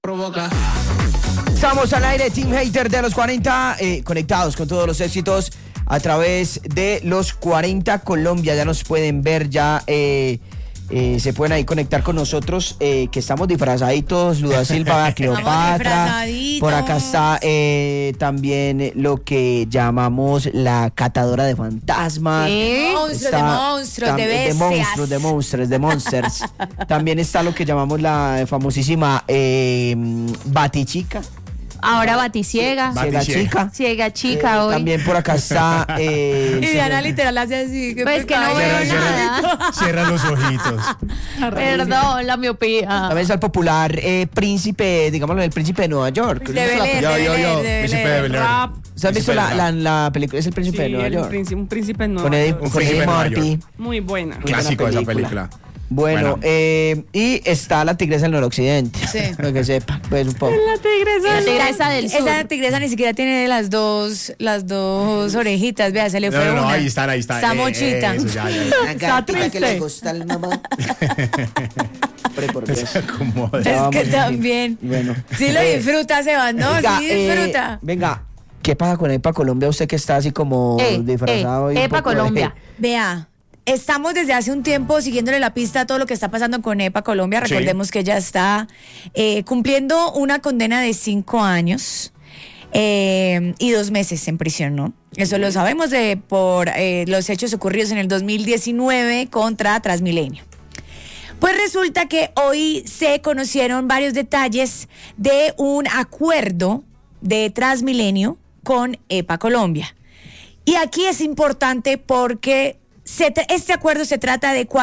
Provoca. Estamos al aire, Team Hater de los 40, conectados con todos los éxitos a través de los 40 Colombia. Ya nos pueden ver, ya se pueden ahí conectar con nosotros, que estamos disfrazaditos, Luda Silva, Cleopatra. Por acá está también lo que llamamos la catadora de fantasmas. Monstruos, de monsters. También está lo que llamamos la famosísima Batichica. Ahora Baticiega. Ciega chica hoy. También por acá está. Y Diana literal hace así. Pues que no veo nada. Cierra los ojitos. Perdón, la miopía. También está el popular príncipe, digámoslo, el príncipe de Nueva York. De Bel Air. Príncipe de Bel Air. ¿Se han visto la película? Es el príncipe de Nueva York. Un príncipe en Nueva York. Con Eddie Murphy. Muy buena. Clásico de esa película. Bueno, y está la tigresa del noroccidente. Sí. Para que sepa, pues un poco. La tigresa del sur. Esa tigresa ni siquiera tiene las dos orejitas. Vea, se le fue una. No, ahí está. Está mochita. Está triste. Que le gusta el mamá. Es que también. Bueno. Sí lo disfruta, Sebas, ¿no? Venga, Sí disfruta. Venga, ¿qué pasa con EPA Colombia? Usted que está así como disfrazado. EPA Colombia. Vea. Estamos desde hace un tiempo siguiéndole la pista a todo lo que está pasando con EPA Colombia. Recordemos que ella está cumpliendo una condena de 5 años y 2 meses en prisión, ¿no? Eso lo sabemos por los hechos ocurridos en el 2019 contra Transmilenio. Pues resulta que hoy se conocieron varios detalles de un acuerdo de Transmilenio con EPA Colombia. Y aquí es importante porque este acuerdo se trata de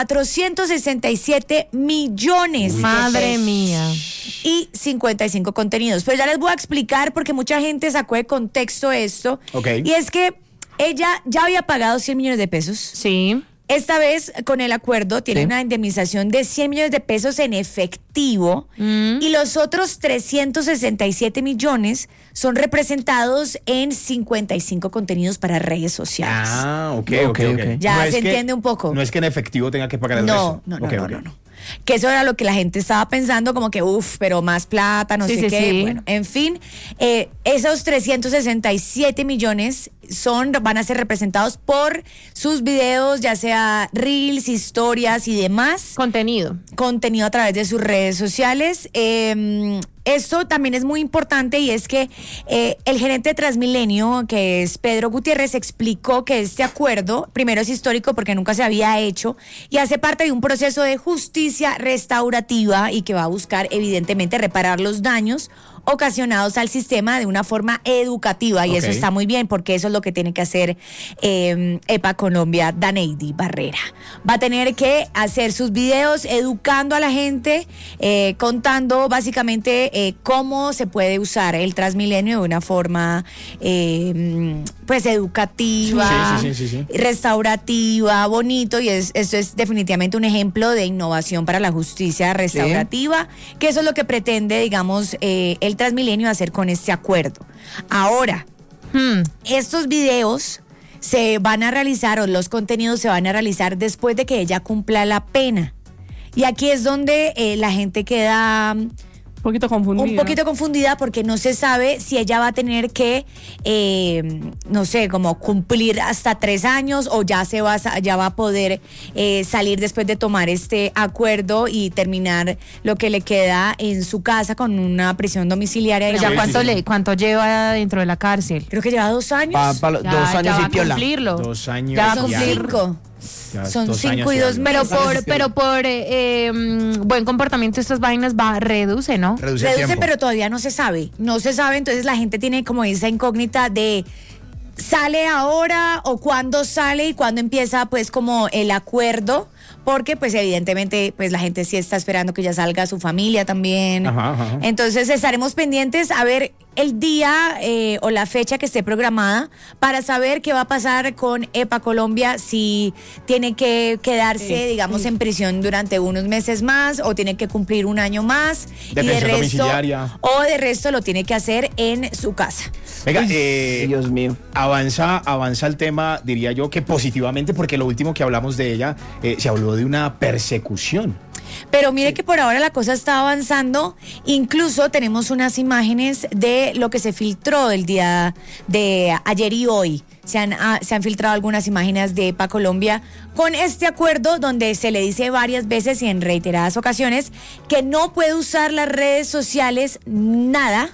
467 millones. Madre mía. Y 55 contenidos. Pero ya les voy a explicar porque mucha gente sacó de contexto esto. Okay. Y es que ella ya había pagado 100 millones de pesos. Sí. Esta vez, con el acuerdo, tiene una indemnización de 100 millones de pesos en efectivo y los otros 367 millones son representados en 55 contenidos para redes sociales. Ah, ok. Ya no se entiende un poco. No es que en efectivo tenga que pagar el resto. No. Que eso era lo que la gente estaba pensando, como que pero más plata, no sé qué. Sí. Bueno, en fin, esos 367 millones van a ser representados por sus videos, ya sea reels, historias y demás. Contenido a través de sus redes sociales. Esto también es muy importante y es que el gerente de Transmilenio, que es Pedro Gutiérrez, explicó que este acuerdo, primero es histórico porque nunca se había hecho y hace parte de un proceso de justicia restaurativa y que va a buscar evidentemente reparar los daños ocasionados al sistema de una forma educativa y eso está muy bien porque eso es lo que tiene que hacer EPA Colombia, Daneidi Barrera. Va a tener que hacer sus videos educando a la gente, contando básicamente cómo se puede usar el Transmilenio de una forma pues educativa, restaurativa, bonito y esto es definitivamente un ejemplo de innovación para la justicia restaurativa, que eso es lo que pretende, digamos, el Transmilenio hacer con este acuerdo. Ahora, estos videos se van a realizar o los contenidos se van a realizar después de que ella cumpla la pena. Y aquí es donde la gente queda un poquito confundida porque no se sabe si ella va a tener que, no sé, como cumplir hasta 3 años o ya va a poder salir después de tomar este acuerdo y terminar lo que le queda en su casa con una prisión domiciliaria. Pero ya ¿cuánto lleva dentro de la cárcel? Creo que lleva 2 años. 2 años y piola. 2 años. Ya va a Son cumplir. 5. Son 5 y 2 meses. Pero por buen comportamiento estas vainas reduce, ¿no? Reduce, pero todavía no se sabe. Entonces la gente tiene como esa incógnita de ¿sale ahora o cuándo sale y cuándo empieza pues como el acuerdo? Porque pues evidentemente pues la gente sí está esperando que ya salga su familia también. Ajá. Entonces estaremos pendientes a ver el día o la fecha que esté programada para saber qué va a pasar con EPA Colombia, si tiene que quedarse, digamos, en prisión durante unos meses más o tiene que cumplir 1 año más. Detención domiciliaria. O de resto lo tiene que hacer en su casa. Venga, Dios mío. Avanza el tema, diría yo, que positivamente, porque lo último que hablamos de ella, se habló de una persecución. Pero mire que por ahora la cosa está avanzando. Incluso tenemos unas imágenes de lo que se filtró del día de ayer y hoy. Se han filtrado algunas imágenes de EPA Colombia con este acuerdo donde se le dice varias veces y en reiteradas ocasiones que no puede usar las redes sociales nada.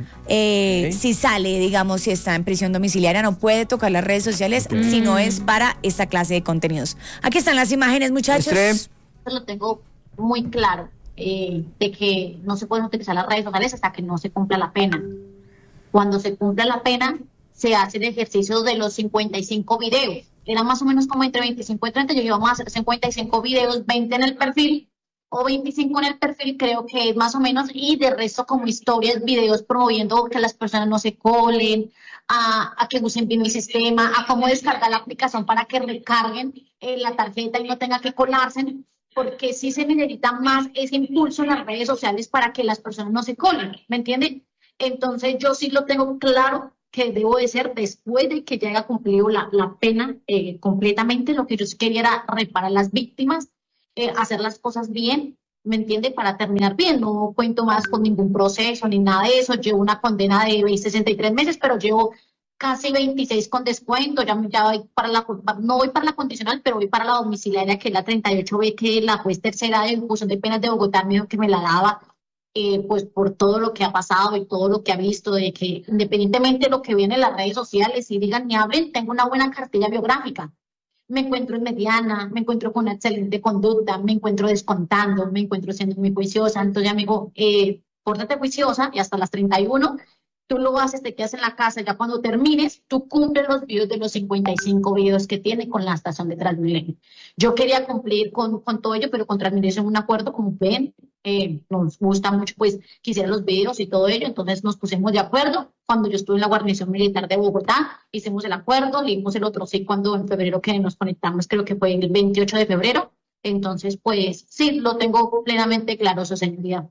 Si sale, digamos, si está en prisión domiciliaria, no puede tocar las redes sociales si no es para esta clase de contenidos. Aquí están las imágenes, muchachos. Lo tengo muy claro, de que no se pueden utilizar las redes sociales hasta que no se cumpla la pena. Cuando se cumpla la pena, se hace el ejercicio de los 55 videos. Era más o menos como entre 25 y 30, yo llevamos a hacer 55 videos, 20 en el perfil, o 25 en el perfil, creo que es más o menos, y de resto como historias, videos promoviendo que las personas no se colen, a que usen bien mi sistema, a cómo descargar la aplicación para que recarguen la tarjeta y no tenga que colarse, porque sí se necesita más ese impulso en las redes sociales para que las personas no se colen, ¿me entienden? Entonces yo sí lo tengo claro que debo de ser después de que ya haya cumplido la pena completamente. Lo que yo quería era reparar a las víctimas, hacer las cosas bien, ¿me entiende? Para terminar bien, no cuento más con ningún proceso ni nada de eso. Llevo una condena de 63 meses, pero llevo casi 26 con descuento. Ya voy para no voy para la condicional, pero voy para la domiciliaria, que es la 38B, que la juez tercera de ejecución de penas de Bogotá me dijo que me la daba. Pues por todo lo que ha pasado y todo lo que ha visto, de que independientemente de lo que viene en las redes sociales, y digan ni hablen, tengo una buena cartilla biográfica. Me encuentro en mediana, me encuentro con una excelente conducta, me encuentro descontando, me encuentro siendo muy juiciosa. Entonces, amigo, pórtate juiciosa y hasta las 31, tú lo haces, te quedas en la casa. Ya cuando termines, tú cumples los videos de los 55 videos que tiene con la estación de Transmilenio. Yo quería cumplir con todo ello, pero con Transmilenio es un acuerdo, como ven. Nos gusta mucho, pues, que hicieran los videos y todo ello, entonces nos pusimos de acuerdo. Cuando yo estuve en la guarnición militar de Bogotá, hicimos el acuerdo, le dimos el otro sí cuando en febrero que nos conectamos, creo que fue el 28 de febrero, entonces, pues, sí, lo tengo plenamente claro, su señoría.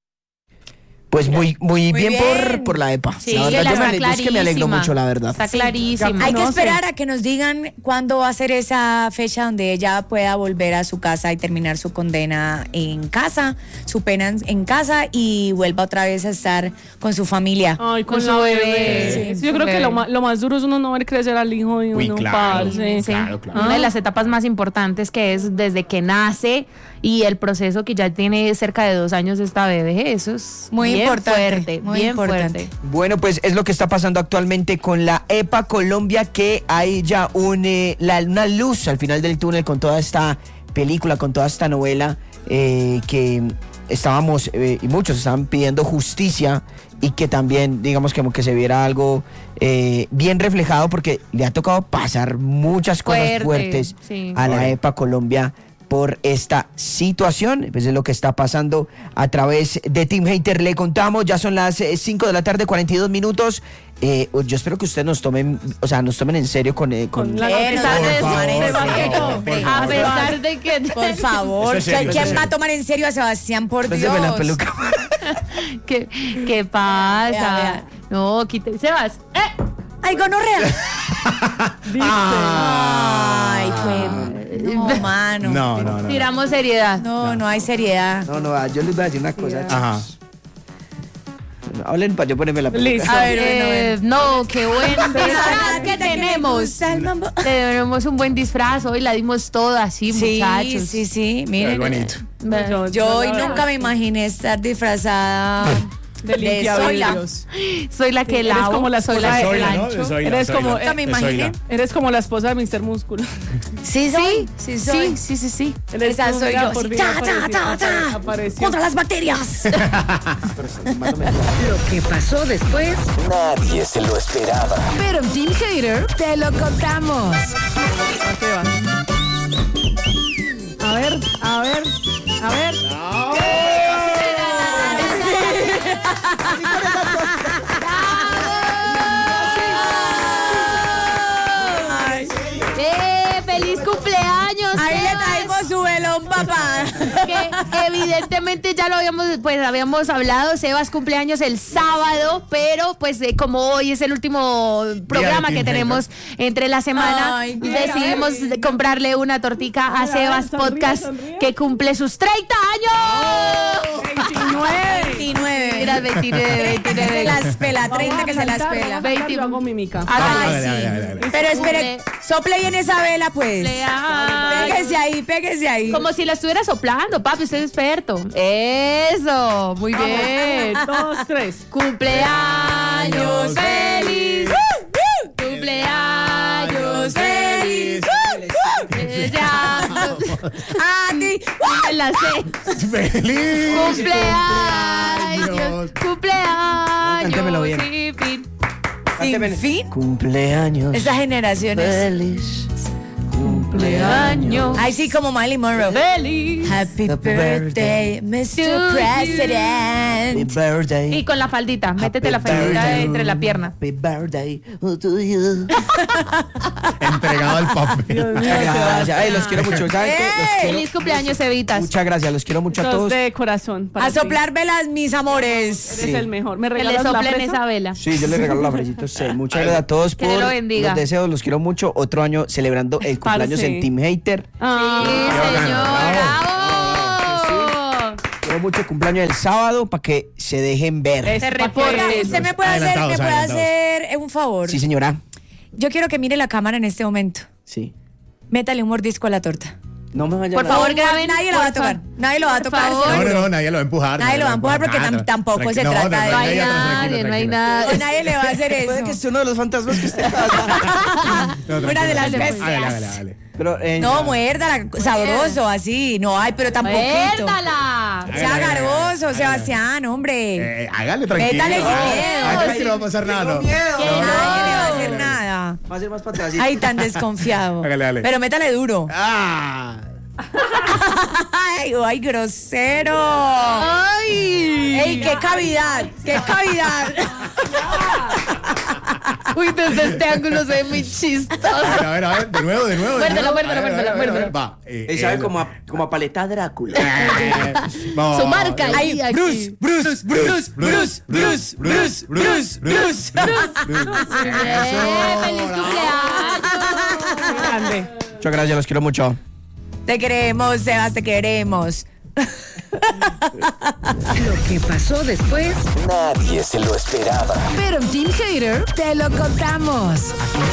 Pues muy bien por la EPA. Sí, la verdad, es que me alegro mucho, la verdad. Está clarísima. Hay que esperar a que nos digan cuándo va a ser esa fecha donde ella pueda volver a su casa y terminar su condena en casa, su pena en casa, y vuelva otra vez a estar con su familia. Ay, con su la bebé. Sí, yo creo que lo más duro es uno no ver crecer al hijo de uno, parce. Claro. Una de las etapas más importantes, que es desde que nace y el proceso que ya tiene cerca de 2 años esta bebé. Eso es muy bien importante, fuerte, muy bien importante. fuerte. Bueno, pues es lo que está pasando actualmente con la EPA Colombia, que hay ya una luz al final del túnel con toda esta película, con toda esta novela, que estábamos, y muchos estaban pidiendo justicia, y que también, digamos, como que se viera algo bien reflejado, porque le ha tocado pasar muchas cosas fuertes a la EPA Colombia por esta situación. Pues es lo que está pasando a través de Team Hater. Le contamos, ya son las 5 de la tarde, 42 minutos. Yo espero que ustedes nos tomen en serio con la a pesar de que por favor, ¿quién va a tomar en serio a Sebastián, por Dios? la peluca. ¿Qué pasa? Vea. No, quítate, Sebas. ¡Ay, gonorrea! Ay, no, mano. No. Tiramos seriedad. No hay seriedad. No, yo les voy a decir una cosa. Ajá. Hablen para yo ponerme la peluca. Listo. A ver, no, qué buen disfraz que tenemos. Tenemos un buen disfraz, hoy la dimos toda así, muchachos. Sí, Es miren. bonito. Yo hoy nunca me imaginé estar disfrazada de limpiavidrios. Soy la que Eres lavo, como la soy la esposa que de plancho. De Zoila, Eres como- Nunca me imaginé. Eres como la esposa de Mr. Músculo. Sí, soy. Sí. Eres Esa tú, soy mira, yo. por Sí, fin ta. apareció. Contra las bacterias. Lo que pasó después, Nadie se lo esperaba. pero en Team Hater te lo contamos. A ver. ¡Feliz cumpleaños! Ahí le Sebas! traemos su velón, papá. ¡Qué evidentemente ya lo habíamos hablado, Sebas cumpleaños el sábado, pero pues como hoy es el último programa que tenemos entre la semana, decidimos comprarle una tortica a Sebas Podcast que cumple sus 30 años. 29. Mira, 29. Que se las pela, 30 que se las pela. 20. Yo hago mímica. Ay, sí. Pero espere, sople bien esa vela, pues. Pégese ahí. Como si la estuviera soplando, papi, usted es experto. Eso, muy bien. 2, 3. Cumpleaños feliz. Cumpleaños feliz. A ti. Me la sé. ¡Feliz! Cumpleaños. Cántemelo bien. Sin fin. Sin fin. Cumpleaños. Esas generaciones. Feliz. Cumpleaños. Ay, sí, como Miley Monroe. Feliz. Happy birthday, Mr. President. Birthday. Y con la faldita, métete la faldita entre la pierna. Happy birthday to you. Entregado al papel. Muchas gracias. Ay, los quiero mucho. ¿Saben qué? Los quiero. Feliz cumpleaños, Evitas. Muchas gracias, los quiero mucho a Sos todos. de corazón. para A ti. soplar velas, mis amores. Eres el mejor. ¿Me Que le regalas la soplen fresa? esa vela. Sí, yo les regalo la fresita a usted. Muchas gracias a todos Que por Dios lo bendiga. los deseos, los quiero mucho. Otro año celebrando el cumpleaños Parce. en Team Hater. Ah, Sí, señor. Bravo. ¡Bravo! Quiero mucho cumpleaños el sábado para que se dejen ver. Eso, Se pa' reporte. que- Usted me puede Adelantados, adelantados. hacer un favor. Sí, señora. Yo quiero que mire la cámara en este momento. Sí. Métale un mordisco a la torta. No me vayan Por a- favor, graben. Nadie lo va a por fa- tocar. Nadie lo va a por tocar. favor. seguro. No, nadie lo va a empujar. Nadie lo va a empujar porque tampoco se trata de- No hay nadie, no hay nada. No, nadie le va a hacer Puede que eso. sea uno de los fantasmas que usted pasa. Una de las bestias. Dale. Pero, No, muérdala, sabroso, así. No, ay, pero tan poquito. ¡Muérdala! Sea garboso, Sebastián, hombre. Hágale tranquilo. Métale sin miedo. Ay, tranquilo, no va a pasar nada. Tengo No. miedo. Que nadie le va a hacer nada. Va a ser más para atrás. Ay, tan desconfiado. Hágale, dale. Pero métale duro. Ah. Ay, grosero. ¡Ay! ¡Ey, qué cavidad! ¡Qué cavidad! Uy, desde este ángulo se ve muy chistoso. A ver, de nuevo. Muérdelo, A ver, muérdelo. Va. Sabe como a paleta Drácula. Vamos. Su marca. Ay, aquí. Bruce. ¡Feliz cumpleaños! Grande. Muchas gracias, los quiero mucho. Te queremos, Sebas, te queremos. Lo que pasó después, Nadie se lo esperaba. pero en Team Hater te lo contamos.